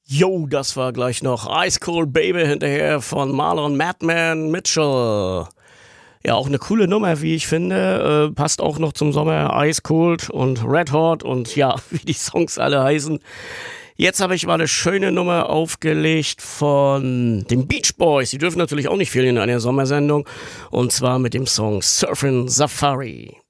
Yo, das war gleich noch Ice Cold Baby hinterher von Marlon Madman Mitchell. Ja, auch eine coole Nummer, wie ich finde. Passt auch noch zum Sommer. Ice Cold und Red Hot und ja, wie die Songs alle heißen. Jetzt habe ich mal eine schöne Nummer aufgelegt von den Beach Boys. Die dürfen natürlich auch nicht fehlen in einer Sommersendung. Und zwar mit dem Song Surfin' Safari.